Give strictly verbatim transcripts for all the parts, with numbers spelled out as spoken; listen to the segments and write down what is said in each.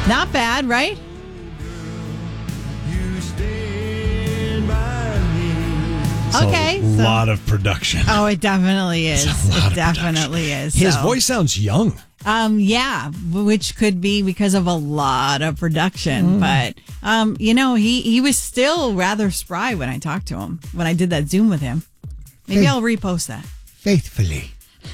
Not bad, right? Okay. It's a so- lot of production. Oh, it definitely is. It's a lot It of definitely production. is. His so. voice sounds young. Um, yeah, which could be because of a lot of production. Mm. But, um, you know, he, he was still rather spry when I talked to him, when I did that Zoom with him. Maybe Faith- I'll repost that. Faithfully.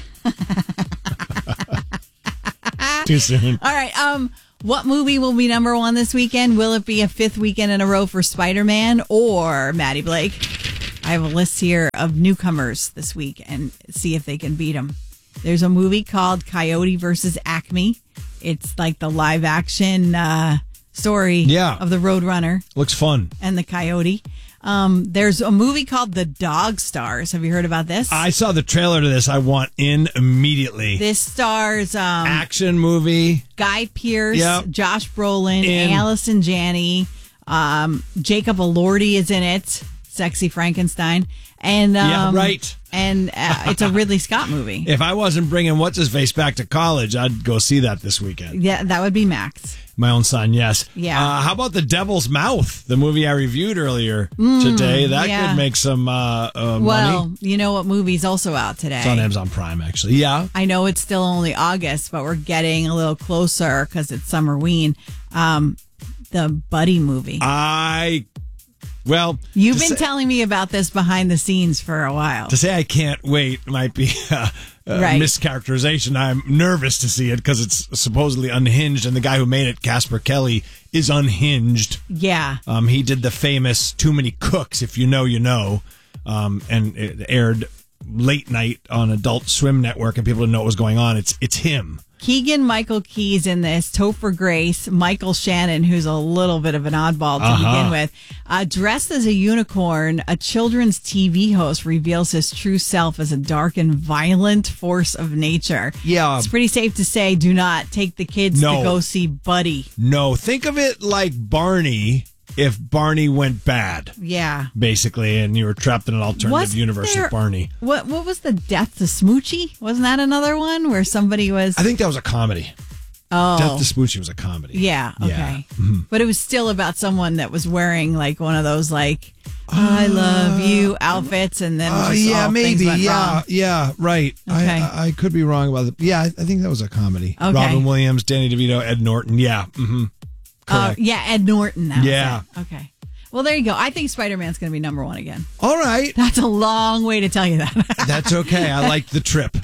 Too soon. All right. Um, what movie will be number one this weekend? Will it be a fifth weekend in a row for Spider-Man or Maddie Blake? I have a list here of newcomers this week and see if they can beat them. There's a movie called Coyote versus Acme. It's like the live action uh, story yeah. of the Roadrunner. Looks fun. And the Coyote. Um, there's a movie called The Dog Stars. Have you heard about this? I saw the trailer to this. I want in immediately. This stars um, action movie. Guy Pearce, yep. Josh Brolin, in. Allison Janney, um, Jacob Elordi is in it. Sexy Frankenstein. And um, yeah, right. And uh, it's a Ridley Scott movie. If I wasn't bringing what's his face back to college, I'd go see that this weekend. Yeah, that would be Max. My own son, yes. Yeah. Uh, how about The Devil's Mouth, the movie I reviewed earlier mm, today? That yeah. could make some uh, uh, well, money. You know what movie's also out today? It's on Amazon Prime, actually. Yeah. I know it's still only August, but we're getting a little closer because it's Summerween. Um, the Buddy movie. I... Well, you've been say, telling me about this behind the scenes for a while. To say I can't wait might be a, a right. mischaracterization. I'm nervous to see it because it's supposedly unhinged, and the guy who made it, Casper Kelly, is unhinged. Yeah. Um, he did the famous Too Many Cooks, if you know, you know, um, and it aired late night on Adult Swim Network, and people didn't know what was going on. It's it's him. Keegan Michael Key's in this, Topher Grace, Michael Shannon, who's a little bit of an oddball to uh-huh. begin with. Uh, dressed as a unicorn, a children's T V host reveals his true self as a dark and violent force of nature. Yeah. It's pretty safe to say, do not take the kids no. to go see Buddy. No, think of it like Barney if Barney went bad. Yeah. Basically, and you were trapped in an alternative Wasn't universe there, of Barney. What What was the Death to Smoochie? Wasn't that another one where somebody was... I think that was a comedy. Oh. Death to Smoochie was a comedy. Yeah, okay. Yeah. Mm-hmm. But it was still about someone that was wearing like one of those like, I love you outfits, and then uh, just yeah, all maybe. things went yeah, wrong. yeah, right. Okay. I, I could be wrong about it. Yeah, I, I think that was a comedy. Okay. Robin Williams, Danny DeVito, Ed Norton. Yeah. Mm-hmm. Uh, yeah, Ed Norton. That yeah. Was it. Okay. Well, there you go. I think Spider-Man's going to be number one again. All right. That's a long way to tell you that. That's okay. I like the trip.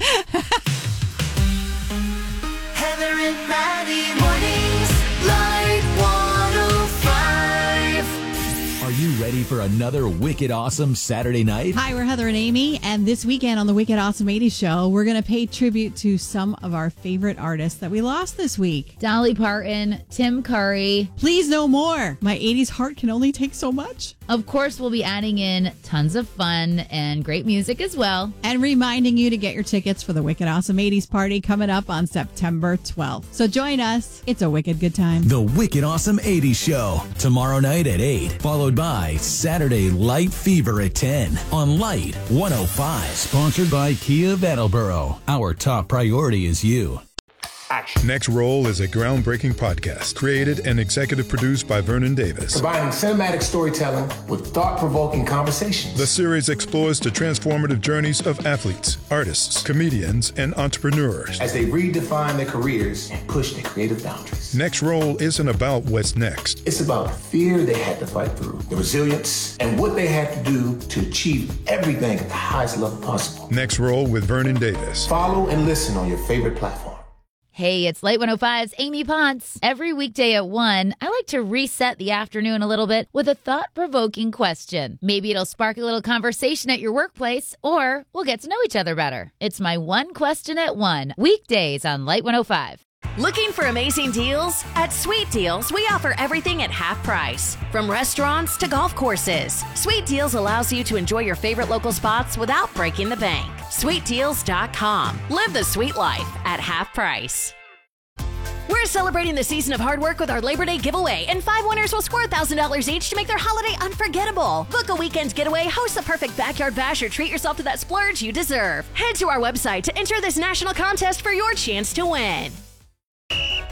Heather and Maddie mornings, Light one oh five. Are you ready for another wicked awesome Saturday night? Hi, we're Heather and Amy, and this weekend on the Wicked Awesome eighties Show, we're going to pay tribute to some of our favorite artists that we lost this week. Dolly Parton, Tim Curry. Please no more. My eighties heart can only take so much. Of course, we'll be adding in tons of fun and great music as well. And reminding you to get your tickets for the Wicked Awesome eighties party coming up on September twelfth. So join us. It's a wicked good time. The Wicked Awesome eighties Show, tomorrow night at eight, followed by Saturday Light Fever at ten on Light one oh five. Sponsored by Kia of Attleboro. Our top priority is you. Action. Next Roll is a groundbreaking podcast created and executive produced by Vernon Davis. Combining cinematic storytelling with thought-provoking conversations. The series explores the transformative journeys of athletes, artists, comedians, and entrepreneurs as they redefine their careers and push their creative boundaries. Next Roll isn't about what's next. It's about the fear they had to fight through, the resilience, and what they had to do to achieve everything at the highest level possible. Next Roll with Vernon Davis. Follow and listen on your favorite platform. Hey, it's Light one oh five's Amy Ponce. Every weekday at one, I like to reset the afternoon a little bit with a thought-provoking question. Maybe it'll spark a little conversation at your workplace, or we'll get to know each other better. It's my one question at one, weekdays on Light one oh five. Looking for amazing deals? At Sweet Deals, we offer everything at half price. From restaurants to golf courses, Sweet Deals allows you to enjoy your favorite local spots without breaking the bank. sweet deals dot com. Live the sweet life at half price. We're celebrating the season of hard work with our Labor Day giveaway, and five winners will score one thousand dollars each to make their holiday unforgettable. Book a weekend getaway, host the perfect backyard bash, or treat yourself to that splurge you deserve. Head to our website to enter this national contest for your chance to win.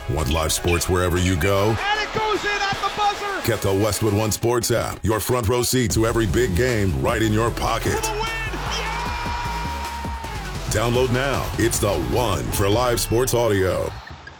Want live sports wherever you go? And it goes in at the buzzer! Get the Westwood One Sports app. Your front row seat to every big game right in your pocket. For the win! Yeah! Download now. It's the one for live sports audio.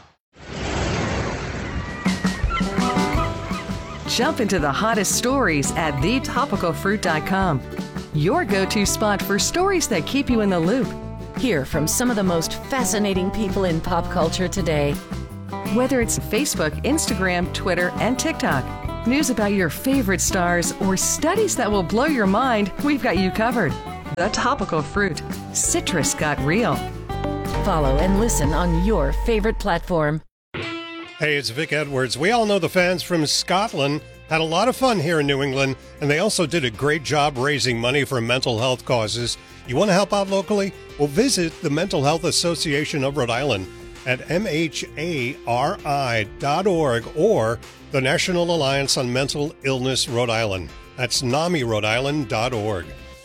Jump into the hottest stories at the topical fruit dot com. Your go-to spot for stories that keep you in the loop. Hear from some of the most fascinating people in pop culture today. Whether it's Facebook, Instagram, Twitter, and TikTok, news about your favorite stars, or studies that will blow your mind, we've got you covered. The Topical Fruit. Citrus got real. Follow and listen on your favorite platform. Hey, it's Vic Edwards. We all know the fans from Scotland had a lot of fun here in New England, and they also did a great job raising money for mental health causes. You want to help out locally? Well, visit the Mental Health Association of Rhode Island at M H A R I dot org or the National Alliance on Mental Illness Rhode Island. That's NAMI Rhode Island dot org.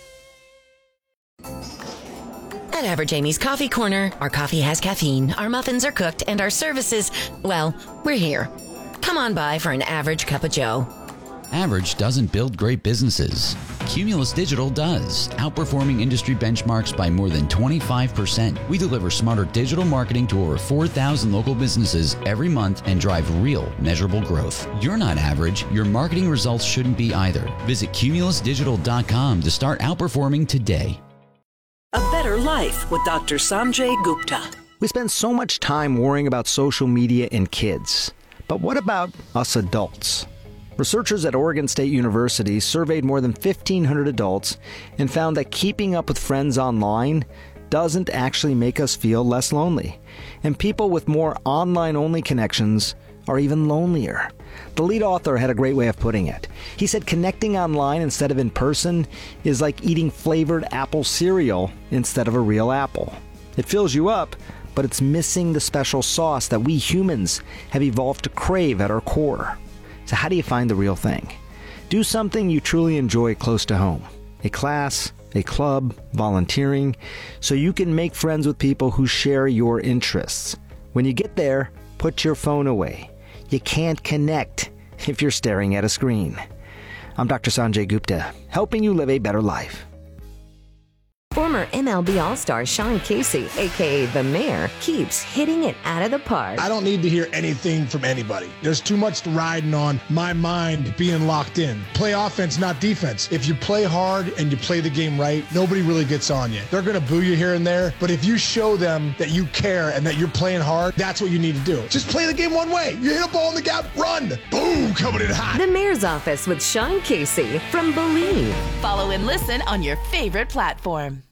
At Average Amy's Coffee Corner, our coffee has caffeine, our muffins are cooked, and our services, well, we're here. Come on by for an average cup of joe. Average doesn't build great businesses. Cumulus Digital does, outperforming industry benchmarks by more than twenty-five percent. We deliver smarter digital marketing to over four thousand local businesses every month and drive real, measurable growth. You're not average. Your marketing results shouldn't be either. Visit cumulus digital dot com to start outperforming today. A Better Life with Doctor Sanjay Gupta. We spend so much time worrying about social media and kids. But what about us adults? Researchers at Oregon State University surveyed more than fifteen hundred adults and found that keeping up with friends online doesn't actually make us feel less lonely. And people with more online-only connections are even lonelier. The lead author had a great way of putting it. He said connecting online instead of in person is like eating flavored apple cereal instead of a real apple. It fills you up, but it's missing the special sauce that we humans have evolved to crave at our core. So how do you find the real thing? Do something you truly enjoy close to home. A class, a club, volunteering, so you can make friends with people who share your interests. When you get there, put your phone away. You can't connect if you're staring at a screen. I'm Doctor Sanjay Gupta, helping you live a better life. Former M L B All-Star Sean Casey, a k a. The Mayor, keeps hitting it out of the park. I don't need to hear anything from anybody. There's too much riding on my mind being locked in. Play offense, not defense. If you play hard and you play the game right, nobody really gets on you. They're going to boo you here and there, but if you show them that you care and that you're playing hard, that's what you need to do. Just play the game one way. You hit a ball in the gap, run. Boom, coming in hot. The Mayor's Office with Sean Casey from Believe. Follow and listen on your favorite platform.